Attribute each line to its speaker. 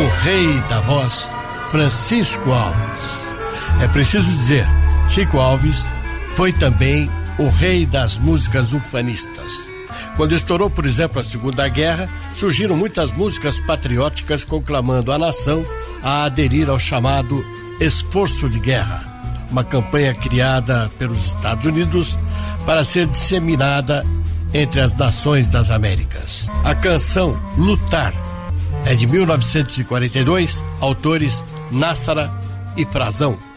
Speaker 1: o rei da voz, Francisco Alves. É preciso dizer, Chico Alves foi também o rei das músicas ufanistas. Quando estourou, por exemplo, a Segunda Guerra, surgiram muitas músicas patrióticas conclamando a nação a aderir ao chamado Esforço de Guerra, uma campanha criada pelos Estados Unidos para ser disseminada entre as nações das Américas. A canção Lutar é de 1942, autores Nassara e Frazão.